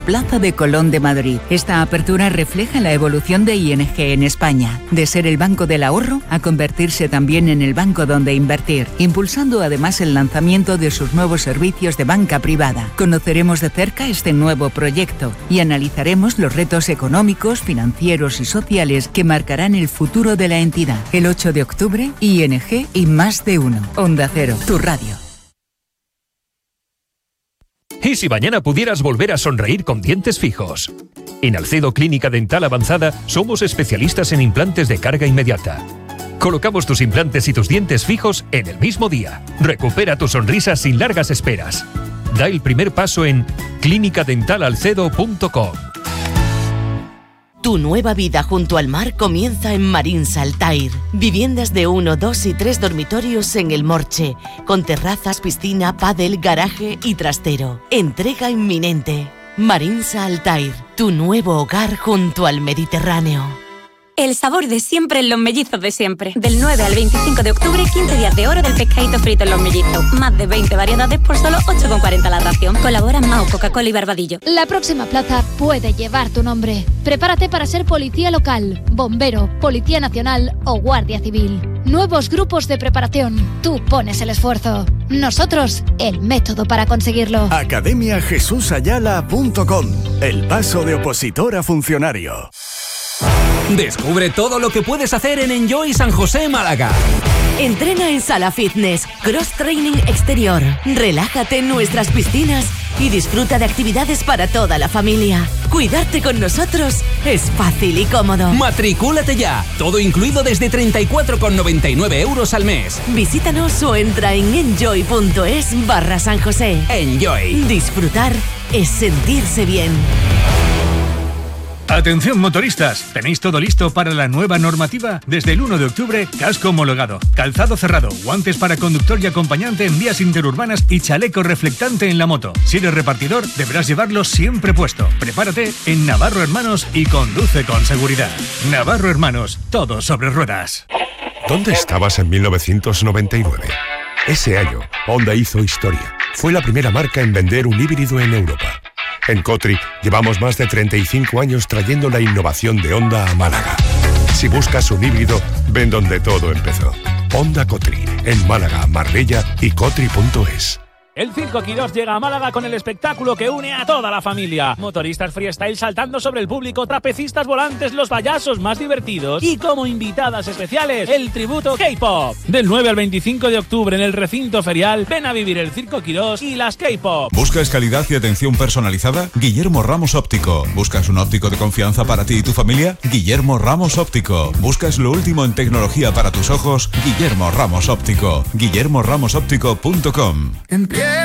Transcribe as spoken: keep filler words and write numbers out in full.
Plaza de Colón de Madrid. Esta apertura refleja la evolución de I N G en España, de ser el banco del ahorro a convertirse también en el banco donde invertir, impulsando además el lanzamiento de sus nuevos servicios de banca privada. Conoceremos de cerca este nuevo proyecto y analizaremos los retos económicos, financieros y sociales que marcarán el futuro de la entidad. El ocho de octubre, I N G y más de uno. Onda Cero, tu radio. ¿Y si mañana pudieras volver a sonreír con dientes fijos? En Alcedo Clínica Dental Avanzada somos especialistas en implantes de carga inmediata. Colocamos tus implantes y tus dientes fijos en el mismo día. Recupera tu sonrisa sin largas esperas. Da el primer paso en clínica dental alcedo punto com. Tu nueva vida junto al mar comienza en Marins Altair. Viviendas de uno, dos y tres dormitorios en El Morche, con terrazas, piscina, pádel, garaje y trastero. Entrega inminente. Marins Altair, tu nuevo hogar junto al Mediterráneo. El sabor de siempre en Los Mellizos de siempre. Del nueve al veinticinco de octubre, quince días de oro del pescadito frito en Los Mellizos. Más de veinte variedades por solo ocho con cuarenta la ración. Colaboran Mao, Coca-Cola y Barbadillo. La próxima plaza puede llevar tu nombre. Prepárate para ser policía local, bombero, policía nacional o guardia civil. Nuevos grupos de preparación. Tú pones el esfuerzo. Nosotros, el método para conseguirlo. academia jesús ayala punto com. El paso de opositor a funcionario. Descubre todo lo que puedes hacer en Enjoy San José Málaga. Entrena en Sala Fitness, Cross Training Exterior. Relájate en nuestras piscinas y disfruta de actividades para toda la familia. Cuidarte con nosotros es fácil y cómodo. Matricúlate ya. Todo incluido desde treinta y cuatro con noventa y nueve euros al mes. Visítanos o entra en enjoy punto es barra San José. Enjoy. Disfrutar es sentirse bien. Atención motoristas, ¿tenéis todo listo para la nueva normativa? Desde el uno de octubre, casco homologado, calzado cerrado, guantes para conductor y acompañante en vías interurbanas y chaleco reflectante en la moto. Si eres repartidor, deberás llevarlo siempre puesto. Prepárate en Navarro Hermanos y conduce con seguridad. Navarro Hermanos, todo sobre ruedas. ¿Dónde estabas en mil novecientos noventa y nueve? Ese año, Honda hizo historia. Fue la primera marca en vender un híbrido en Europa. En Cotri llevamos más de treinta y cinco años trayendo la innovación de Honda a Málaga. Si buscas un híbrido, ven donde todo empezó. Honda Cotri, en Málaga, Marbella y cotri punto es. El Circo Quirós llega a Málaga con el espectáculo que une a toda la familia. Motoristas freestyle saltando sobre el público, trapecistas volantes, los payasos más divertidos y como invitadas especiales, el tributo K-Pop. Del nueve al veinticinco de octubre en el recinto ferial, ven a vivir el Circo Quirós y las K-Pop. ¿Buscas calidad y atención personalizada? Guillermo Ramos Óptico. ¿Buscas un óptico de confianza para ti y tu familia? Guillermo Ramos Óptico. ¿Buscas lo último en tecnología para tus ojos? Guillermo Ramos Óptico. guillermo ramos óptico punto com. Empieza